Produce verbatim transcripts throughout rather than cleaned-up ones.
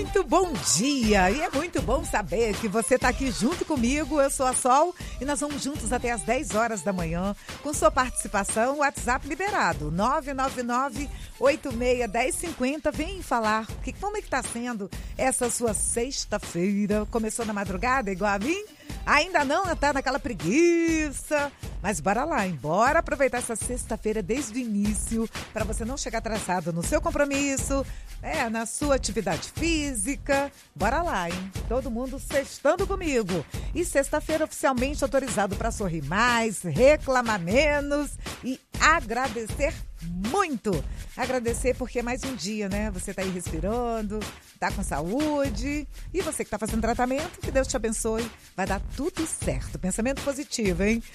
Muito bom dia! E é muito bom saber que você está aqui junto comigo. Eu sou a Sol e nós vamos juntos até às dez horas da manhã. Com sua participação, WhatsApp liberado. nove nove nove, oito seis um zero cinco zero. Vem falar que, como é que está sendo essa sua sexta-feira. Começou na madrugada igual a mim? Ainda não, tá naquela preguiça. Mas bora lá, hein? Bora aproveitar essa sexta-feira desde o início para você não chegar atrasado no seu compromisso, é, na sua atividade física. Bora lá, hein? Todo mundo sextando comigo. E sexta-feira oficialmente autorizado para sorrir mais, reclamar menos e agradecer muito. Agradecer porque é mais um dia, né? Você tá aí respirando, tá com saúde. E você que tá fazendo tratamento, que Deus te abençoe. Vai dar tudo certo. Pensamento positivo, hein?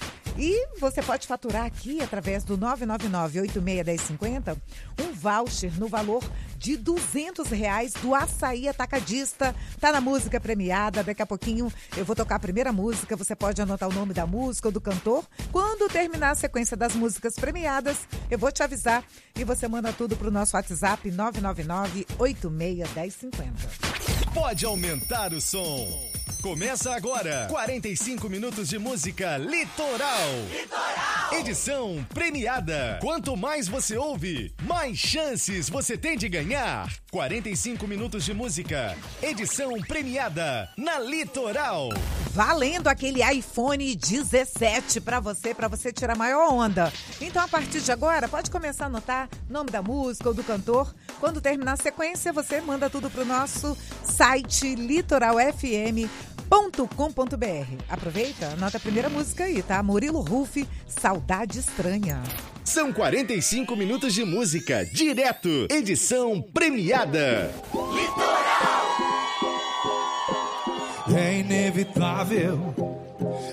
E você pode faturar aqui, através do nove nove nove, oito seis um zero cinco zero, um voucher no valor de duzentos reais do Açaí Atacadista. Tá na música premiada. Daqui a pouquinho eu vou tocar a primeira música. Você pode anotar o nome da música ou do cantor. Quando terminar a sequência das músicas premiadas, eu vou te avisar e você manda tudo pro nosso WhatsApp nove nove nove, oito seis um zero cinco zero. Pode aumentar o som. Começa agora, quarenta e cinco minutos de música Litoral. Litoral. Edição premiada. Quanto mais você ouve, mais chances você tem de ganhar. quarenta e cinco minutos de música, edição premiada na Litoral. Valendo aquele iPhone dezessete para você, para você tirar a maior onda. Então, a partir de agora, pode começar a anotar nome da música ou do cantor. Quando terminar a sequência, você manda tudo pro nosso site litoral f m ponto com ponto b r. Aproveita, anota a primeira música aí, tá? Murilo Ruf, Saudade Estranha. São quarenta e cinco minutos de música, direto, edição premiada. Litoral! É inevitável